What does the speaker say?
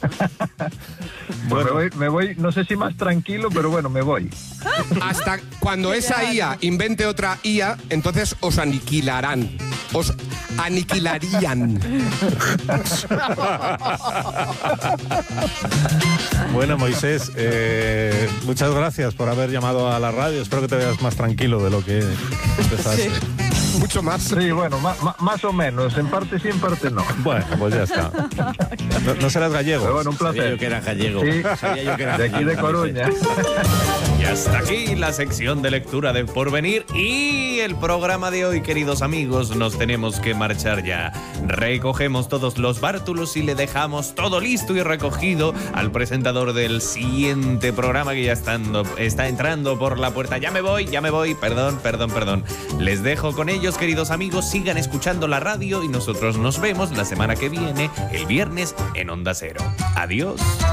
Pues me voy, no sé si más tranquilo, pero bueno, me voy. Hasta cuando esa IA invente otra IA, entonces os aniquilarán. Os aniquilarían. Bueno, Moisés, muchas gracias por haber llamado a la radio. Espero que te veas más tranquilo de lo que empezaste. Sí. Mucho más. Sí, bueno, más o menos. En parte sí, en parte no. Bueno, pues ya está. No serás gallego. Pero bueno, un placer. Sabía yo que era gallego. Sí, Sabía yo que era de aquí de Coruña. Y hasta aquí la sección de lectura de Porvenir y el programa de hoy, queridos amigos. Nos tenemos que marchar ya. Recogemos todos los bártulos y le dejamos todo listo y recogido al presentador del siguiente programa que ya está entrando por la puerta. Ya me voy, perdón. Les dejo con ellos, queridos amigos. Sigan escuchando la radio y nosotros nos vemos la semana que viene, el viernes, en Onda Cero. Adiós.